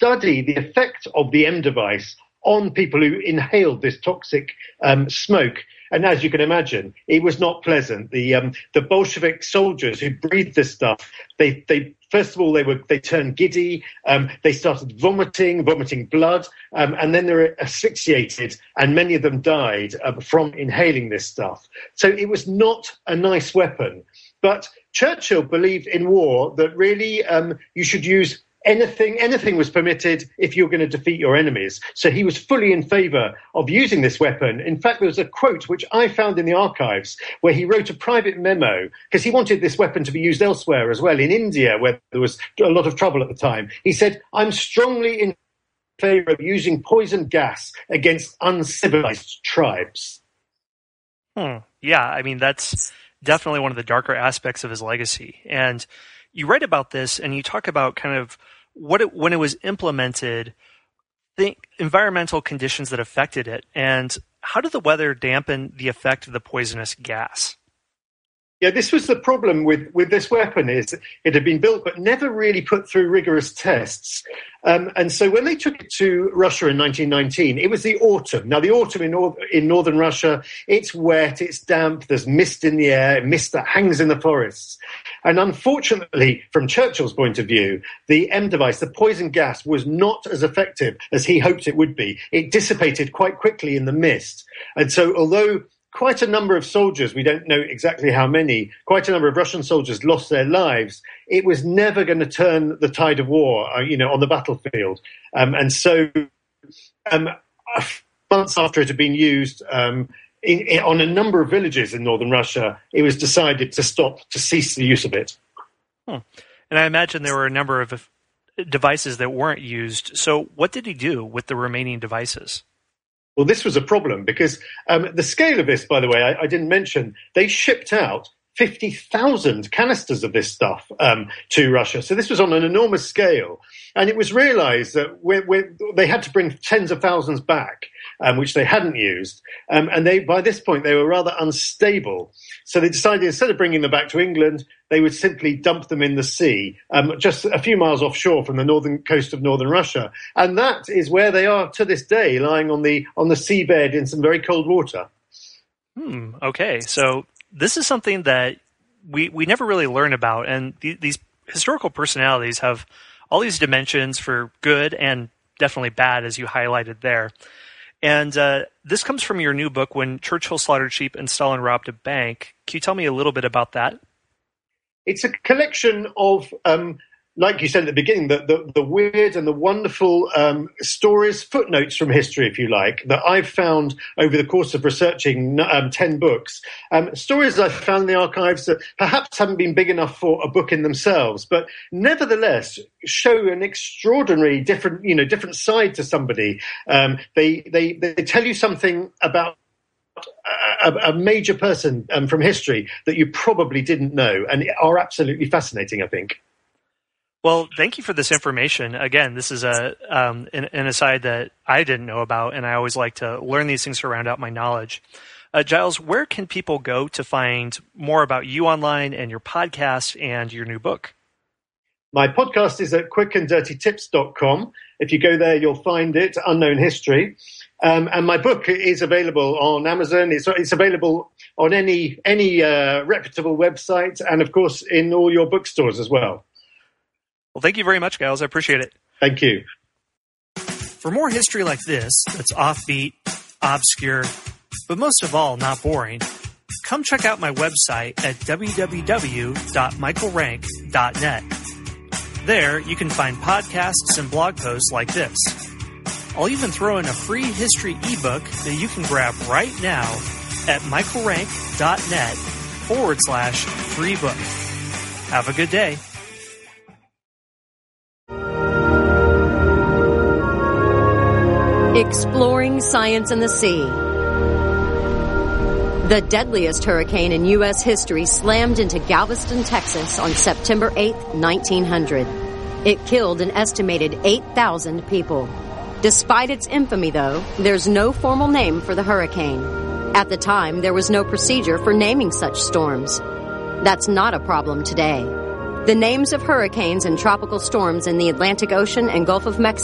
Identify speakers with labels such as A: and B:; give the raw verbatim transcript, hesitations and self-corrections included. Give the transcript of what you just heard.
A: study the effect of the M device on people who inhaled this toxic um, smoke. And as you can imagine, it was not pleasant. The um, the Bolshevik soldiers who breathed this stuff, they they first of all they were they turned giddy. Um, they started vomiting, vomiting blood, um, and then they were asphyxiated. And many of them died uh, from inhaling this stuff. So it was not a nice weapon. But Churchill believed in war that really um, you should use anything. Anything was permitted if you're going to defeat your enemies. So he was fully in favour of using this weapon. In fact, there was a quote which I found in the archives where he wrote a private memo because he wanted this weapon to be used elsewhere as well, in India, where there was a lot of trouble at the time. He said, "I'm strongly in favour of using poison gas against uncivilized tribes."
B: Hmm. Yeah, I mean, that's definitely one of the darker aspects of his legacy. And you write about this and you talk about kind of what it, when it was implemented, the environmental conditions that affected it, and how did the weather dampen the effect of the poisonous gas?
A: Yeah, this was the problem with, with this weapon, is it had been built but never really put through rigorous tests. Um, and so when they took it to Russia in nineteen nineteen, it was the autumn. Now, the autumn in, nor- in northern Russia, it's wet, it's damp, there's mist in the air, mist that hangs in the forests. And unfortunately, from Churchill's point of view, the M device, the poison gas, was not as effective as he hoped it would be. It dissipated quite quickly in the mist. And so although quite a number of soldiers, we don't know exactly how many, quite a number of Russian soldiers lost their lives, it was never going to turn the tide of war, uh, you know, on the battlefield. Um, and so um, months after it had been used um, in, in, on a number of villages in northern Russia, it was decided to stop, to cease the use of it.
B: Hmm. And I imagine there were a number of devices that weren't used. So what did he do with the remaining devices?
A: Well, this was a problem because um, the scale of this, by the way, I, I didn't mention, they shipped out fifty thousand canisters of this stuff um, to Russia. So this was on an enormous scale. And it was realized that we're, we're, they had to bring tens of thousands back, um, which they hadn't used. Um, and they, by this point, they were rather unstable. So they decided instead of bringing them back to England, they would simply dump them in the sea, um, just a few miles offshore from the northern coast of northern Russia. And that is where they are to this day, lying on the on the seabed in some very cold water.
B: Hmm. Okay. So this is something that we, we never really learn about. And th- these historical personalities have all these dimensions for good and definitely bad, as you highlighted there. And uh, this comes from your new book, When Churchill Slaughtered Sheep and Stalin Robbed a Bank. Can you tell me a little bit about that?
A: It's a collection of, um, like you said at the beginning, the, the, the weird and the wonderful um, stories, footnotes from history, if you like, that I've found over the course of researching um, ten books. Um, stories I've found in the archives that perhaps haven't been big enough for a book in themselves, but nevertheless show an extraordinary different, you know, different side to somebody. Um, they, they, they tell you something about A, a major person um, from history that you probably didn't know and are absolutely fascinating, I think.
B: Well, thank you for this information. Again, this is a um, an, an aside that I didn't know about, and I always like to learn these things to round out my knowledge. Uh, Giles, where can people go to find more about you online and your podcast and your new book?
A: My podcast is at quick and dirty tips dot com. If you go there, you'll find it, Unknown History. Um, and my book is available on Amazon. It's, it's available on any any uh, reputable website, and of course in all your bookstores as well.
B: Well, thank you very much, Giles. I appreciate it.
A: Thank you.
B: For more history like this, that's offbeat, obscure, but most of all, not boring, come check out my website at w w w dot michael rank dot net. There, you can find podcasts and blog posts like this. I'll even throw in a free history ebook that you can grab right now at michaelrank.net forward slash free book. Have a good day.
C: Exploring science in the sea. The deadliest hurricane in U S history slammed into Galveston, Texas on September eighth, nineteen hundred. It killed an estimated eight thousand people. Despite its infamy, though, there's no formal name for the hurricane. At the time, there was no procedure for naming such storms. That's not a problem today. The names of hurricanes and tropical storms in the Atlantic Ocean and Gulf of Mexico